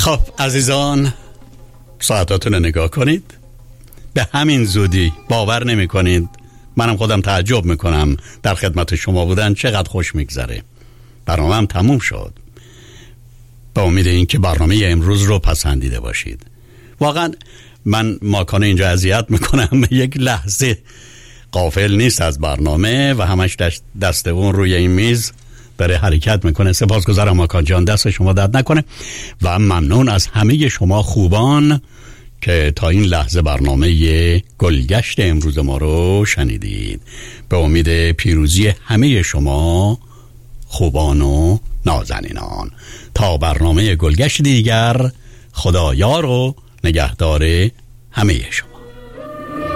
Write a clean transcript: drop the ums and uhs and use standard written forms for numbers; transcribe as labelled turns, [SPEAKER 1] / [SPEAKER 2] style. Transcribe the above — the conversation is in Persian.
[SPEAKER 1] خب عزیزان، ساعتاتون رو نگاه کنید. به همین زودی باور نمی کنید، منم خودم تعجب میکنم در خدمت شما بودن چقدر خوش میگذره. برنامه هم تموم شد. با امید این که برنامه امروز رو پسندیده باشید. واقعا من ماکانه اینجا اذیت میکنم، یک لحظه غافل نیست از برنامه و همش دست اون روی این میز داره حرکت میکنه. سپاسگزارم ماکان جان، دست شما درد نکنه و ممنون از همه شما خوبان که تا این لحظه برنامه گلگشت امروز ما رو شنیدید. به امید پیروزی همه شما خوبان و نازنینان. تا برنامه گلگشت دیگر، خدایا رو نگهدار همه شما.